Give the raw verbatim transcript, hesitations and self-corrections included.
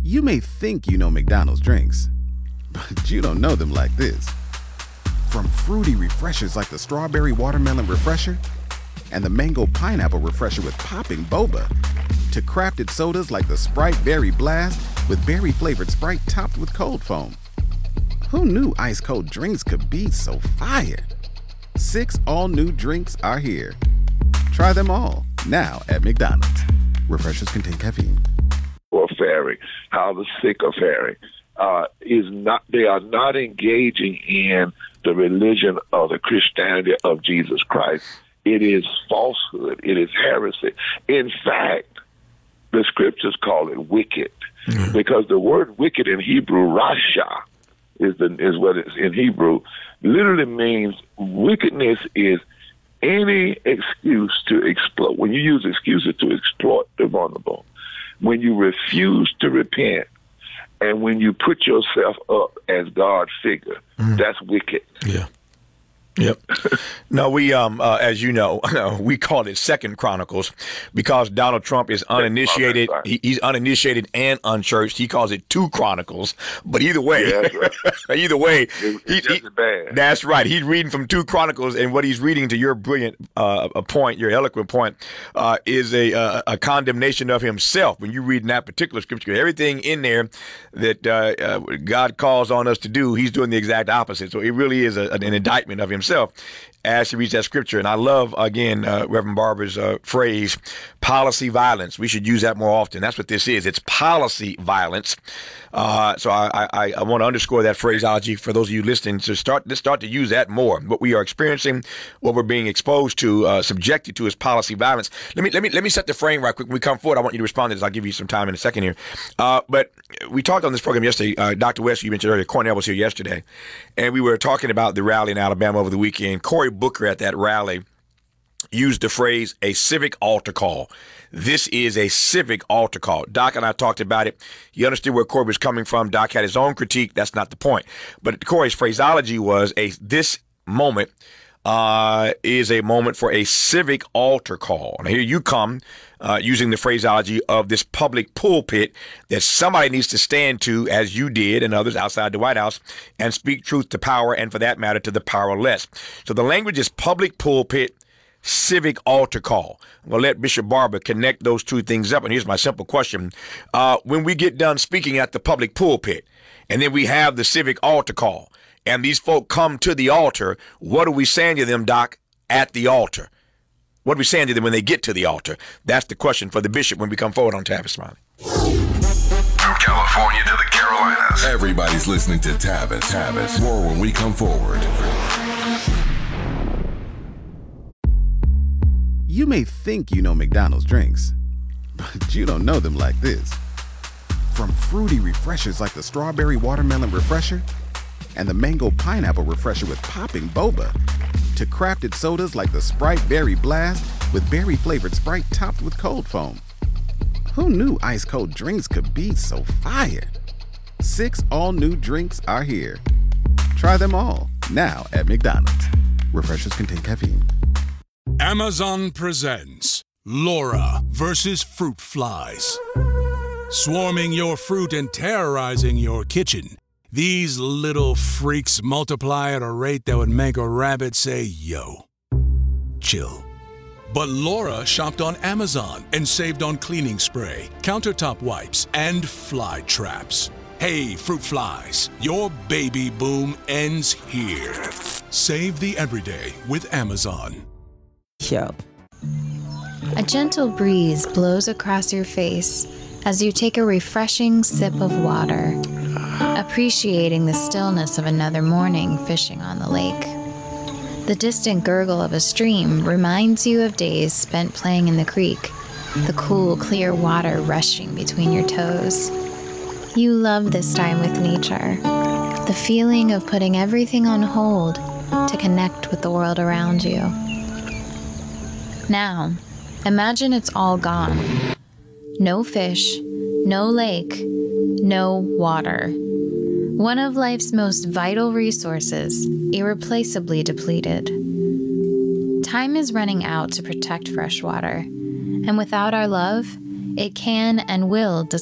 You may think you know McDonald's drinks, but you don't know them like this. From fruity refreshers like the Strawberry Watermelon Refresher and the Mango Pineapple Refresher with popping boba, to crafted sodas like the Sprite Berry Blast with berry-flavored Sprite topped with cold foam. Who knew ice-cold drinks could be so fire? Six all-new drinks are here. Try them all, now at McDonald's. Refreshers contain caffeine. Or faring, how the sick are faring, uh, is not, they are not engaging in the religion or the Christianity of Jesus Christ. It is falsehood. It is heresy. In fact, the scriptures call it wicked, mm-hmm. because the word wicked in Hebrew, rasha, is the is what it's in Hebrew, literally means wickedness is any excuse to exploit. When you use excuses to exploit the vulnerable, when you refuse to repent, and when you put yourself up as God's figure, mm. that's wicked. Yeah. Yep. No, we, um, uh, as you know, we call it Second Chronicles because Donald Trump is uninitiated. He, he's uninitiated and unchurched. He calls it Two Chronicles. But either way, yeah, right. either way, it's, it's he, just bad. That's right. He's reading from Two Chronicles, and what he's reading, to your brilliant uh, a point, your eloquent point, uh, is a, a a condemnation of himself. When you read in that particular scripture, everything in there that uh, uh, God calls on us to do, he's doing the exact opposite. So it really is a, an indictment of himself as he reads that scripture. And I love, again, uh, Reverend Barber's uh, phrase, policy violence. We should use that more often. That's what this is. It's policy violence. Uh, so I, I, I want to underscore that phraseology for those of you listening to start to start to use that more. What we are experiencing, what we're being exposed to, uh, subjected to, is policy violence. Let me let me let me set the frame right quick. When we come forward, I want you to respond to this. I'll give you some time in a second here. Uh, but we talked on this program yesterday. Uh, Doctor West, you mentioned earlier, Cornell was here yesterday, and we were talking about the rally in Alabama over the weekend. Cory Booker at that rally used the phrase a civic altar call. This is a civic altar call. Doc and I talked about it. He understood where Cory was coming from. Doc had his own critique. That's not the point. But Cory's phraseology was a this moment uh, is a moment for a civic altar call. And here you come uh, using the phraseology of this public pulpit that somebody needs to stand to, as you did and others outside the White House, and speak truth to power, and for that matter, to the powerless. So the language is public pulpit, civic altar call. I'm going to let Bishop Barber connect those two things up. And here's my simple question. Uh, when we get done speaking at the public pulpit, and then we have the civic altar call, and these folk come to the altar, what are we saying to them, Doc, at the altar? What are we saying to them when they get to the altar? That's the question for the bishop when we come forward on Tavis Smiley. From California to the Carolinas, everybody's listening to Tavis. Tavis. More when we come forward. You may think you know McDonald's drinks, but you don't know them like this. From fruity refreshers like the Strawberry Watermelon Refresher and the Mango Pineapple Refresher with popping boba, to crafted sodas like the Sprite Berry Blast with berry-flavored Sprite topped with cold foam. Who knew ice-cold drinks could be so fire? Six all-new drinks are here. Try them all, now at McDonald's. Refreshers contain caffeine. Amazon presents Laura versus Fruit Flies. Swarming your fruit and terrorizing your kitchen, these little freaks multiply at a rate that would make a rabbit say, yo. Chill. But Laura shopped on Amazon and saved on cleaning spray, countertop wipes, and fly traps. Hey, fruit flies, your baby boom ends here. Save the everyday with Amazon. Show. A gentle breeze blows across your face as you take a refreshing sip of water, appreciating the stillness of another morning fishing on the lake. The distant gurgle of a stream reminds you of days spent playing in the creek, the cool, clear water rushing between your toes. You love this time with nature, the feeling of putting everything on hold to connect with the world around you. Now, imagine it's all gone. No fish, no lake, no water. One of life's most vital resources, irreplaceably depleted. Time is running out to protect fresh water, and without our love, it can and will